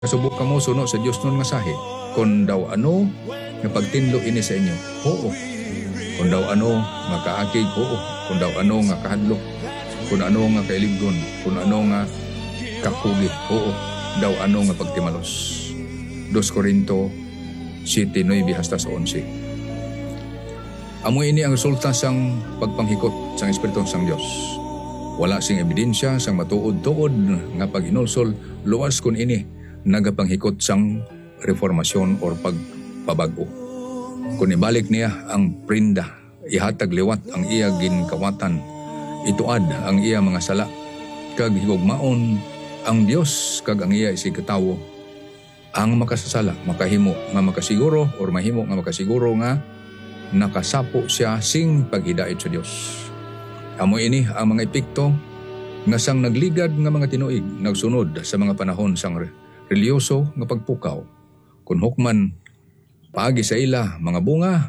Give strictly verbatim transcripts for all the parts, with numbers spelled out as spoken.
Kasubok kamo suno sa Dios nun nga sahi. Kung daw ano nga pagtinlo ini sa inyo, oo. Kung daw ano nga kaakig, oo. Kung daw ano nga kahadlok, kung ano nga kailigon, kung ano nga kakugi, oo. Daw ano nga pagtimalos. Dos Corinto City Noy hasta sa onse. Amo ini ang resulta sang pagpanghikot sang Espiritu sang Dios. Wala sing ebidensya sang matuod-tuod nga pag-inulsol luwas kun ini nagapanghikot sang reformasyon or pagpabago. Kung ibalik niya ang prinda, ihatag liwat ang iya ginkawatan, ituad ang iya mga sala, kag higugmaon ang Dios kag ang iya isigatawo, ang makasasala, makahimo nga makasiguro or mahimo nga makasiguro nga nakasapo siya sing paghidait sa Dios. Amo ini ang mga epekto nga sang nagligad nga mga tinuig, nagsunod sa mga panahon sang reliyoso nga pagpukaw. Kung hukman paagi sa ila mga bunga,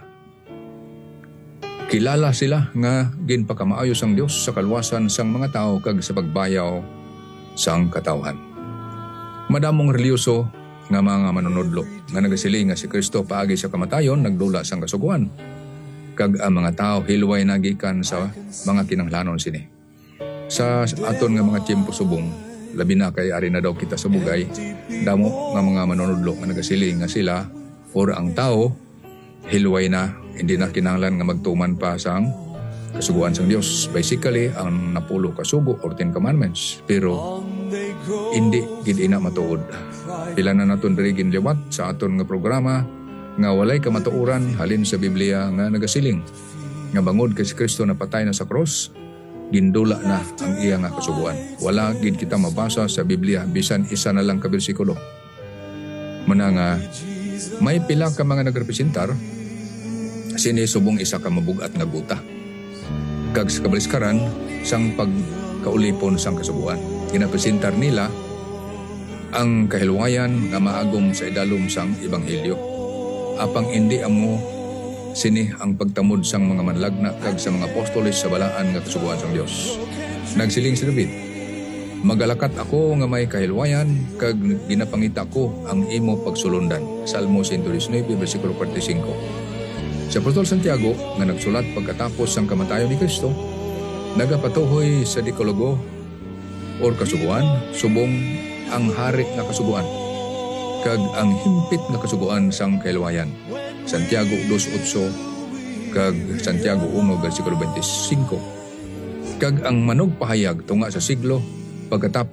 kilala sila nga ginpakamaayos ang Dios sa kalwasan sang mga tao kag sa pagbayaw sang katawhan. Madamong reliyoso nga mga manunodlo nga nagasiling nga si Kristo paagi sa kamatayon nagdula sang kasuguan, kag ang mga tao hilway nagikan sa mga kinanglanon sini. Sa aton nga mga tiyempo subong, labi na kay ari na daw kita sa bugay, damo nga mga manunodlo nga nagasiling nga sila or ang tao hilway na, hindi na kinahanglan nga magtuman pa sang kasuguan sang Dios. Basically ang napulo kasugo or Ten Commandments, pero hindi gid ina matuod. Pila na naton diri ginliwat sa aton nga programa nga walay kamatuoran halin sa Biblia nga nagasiling nga bangod kay si Kristo napatay na sa cross, gindula na ang iya nga kasuguan. Wala gid kita mabasa sa Biblia bisan isa na lang ka bersikulo. Muna nga may pila ka mga nagrepresentar sini subong isa ka mabugat nga guta. Kag sa kabaliskaran sang pagkaulipon sang kasuguan. Ginapresentar nila ang kahilwayan nga maagom sa idalom sang ebanghelyo. Apang indi amo sini ang pagtamod sang mga manlagna kag sa mga apostoles sa balaan nga kasuguan sang Dios. Nagsiling si David, magalakat ako nga may kahilwayan kag ginapangita ko ang imo pagsulundan. Salmo one nineteen versikulo forty-five. Si Apostol Santiago nga nagsulat pagkatapos sang kamatayon ni Kristo, nagapatuhoy sa Dekalogo or kasuguan, subong ang hari nga kasuguan kag ang himpit nga kasuguan sang kahilwayan. Santiago two eight kag Santiago one versikulo twenty-five. Kag ang manog pahayag tunga sa siglo pagkatapos